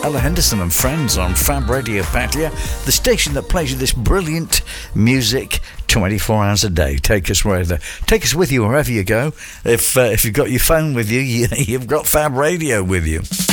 Ella Henderson and friends on Fab Radio Pattaya, the station that plays you this brilliant music 24 hours a day. Take us with you wherever you go. If you've got your phone with you, you've got Fab Radio with you.